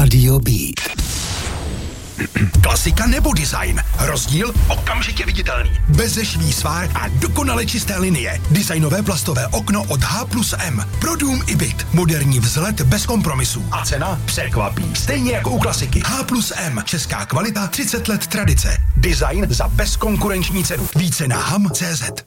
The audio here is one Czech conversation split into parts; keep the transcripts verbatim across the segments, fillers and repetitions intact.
Rádio Beat. Klasika nebo design? Rozdíl okamžitě viditelný. Bezešvý svár a dokonale čisté linie. Designové plastové okno od H plus M. Pro dům i byt. Moderní vzhled bez kompromisů. A cena překvapí. Stejně jako u klasiky. H plus M. Česká kvalita, třicet let tradice. Design za bezkonkurenční cenu. Více na ham tečka cé zet.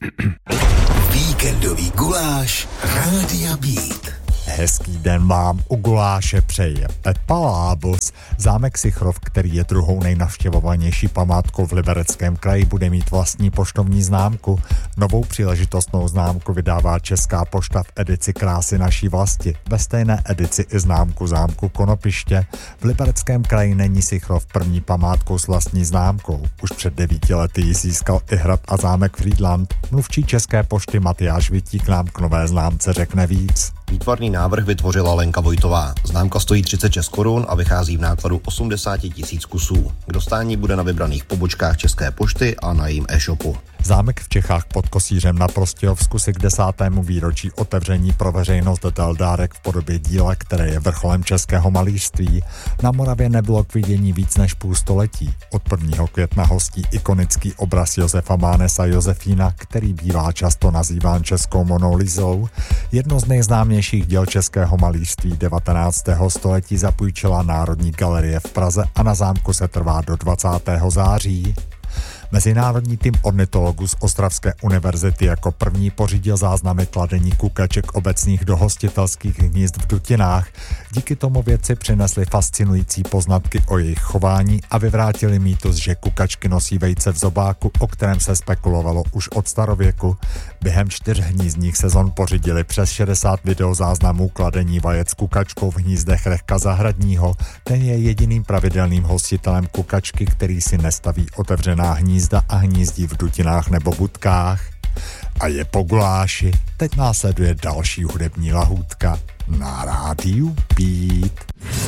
Víkendový guláš Rádia Beat. Hezký den vám u guláše přeje Pepa Lábus. Zámek Sichrov, který je druhou nejnavštěvovanější památkou v Libereckém kraji, bude mít vlastní poštovní známku. Novou příležitostnou známku vydává Česká pošta v edici Krásy naší vlasti. Ve stejné edici i známku zámku Konopiště. V Libereckém kraji není Sichrov první památkou s vlastní známkou. Už před devíti lety ji získal i hrad a zámek Frýdlant. Mluvčí České pošty Matyáš Vitík nám k nové známce řekne víc. Výtvarný návrh vytvořila Lenka Vojtová. Známka stojí třicet šest korun a vychází v nákladu osmdesát tisíc kusů. K dostání bude na vybraných pobočkách České pošty a na jejím e-shopu. Zámek v Čechách pod Kosířem na Prostějovsku si k desátému výročí otevření pro veřejnost dal dárek v podobě díla, které je vrcholem českého malířství. Na Moravě nebylo k vidění víc než půl století. Od prvního května hostí ikonický obraz Josefa Mánesa Josefína, který bývá často nazýván českou Monou Lisou. Jedno z nejznámějších děl českého malířství devatenáctého století zapůjčila Národní galerie v Praze a na zámku se trvá do dvacátého září. Mezinárodní tým ornitologů z Ostravské univerzity jako první pořídil záznamy kladení kukaček obecných do hostitelských hnízd v dutinách. Díky tomu vědci přinesli fascinující poznatky o jejich chování a vyvrátili mýtus, že kukačky nosí vejce v zobáku, o kterém se spekulovalo už od starověku. Během čtyř hnízdních sezon pořídili přes šedesát videozáznamů kladení vajec kukačkou v hnízdech rechka zahradního. Ten je jediným pravidelným hostitelem kukačky, který si nestaví otevřená hnízda a hnízdí v dutinách nebo budkách. A je po guláši. Teď následuje další hudební lahůdka na Rádiu Beat.